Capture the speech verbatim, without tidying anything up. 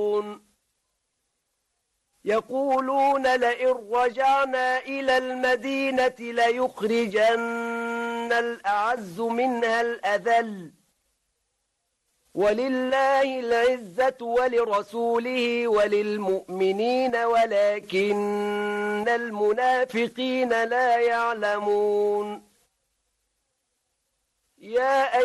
يقولون لئن رجعنا إلى المدينة ليخرجن الأعز منها الأذل ولله العزة ولرسوله وللمؤمنين ولكن المنافقين لا يعلمون. يا